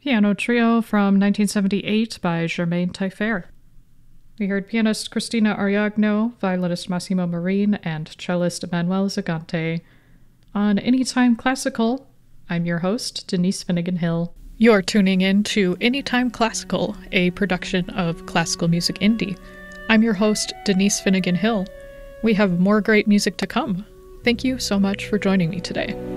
Piano Trio from 1978 by Germaine Taillefer. We heard pianist Cristina Ariagno, violinist Massimo Marin, and cellist Emanuele Zagante. On Anytime Classical, I'm your host, Denise Finnegan Hill. You're tuning in to Anytime Classical, a production of Classical Music Indie. I'm your host, Denise Finnegan Hill. We have more great music to come. Thank you so much for joining me today.